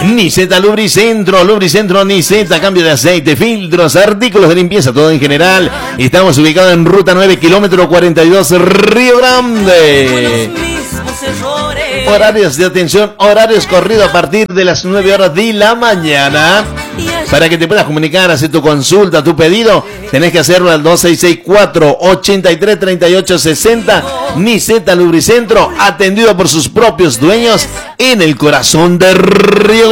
Niseta Lubricentro, Niseta, cambio de aceite, filtros, artículos de limpieza, todo en general. Estamos ubicados en ruta 9, kilómetro 42, Río Grande. Horarios de atención, horarios corridos a partir de las 9 horas de la mañana. Para que te puedas comunicar, hacer tu consulta, tu pedido, tenés que hacerlo al 2664-833860. Niseta Lubricentro, atendido por sus propios dueños en el corazón de Río Grande.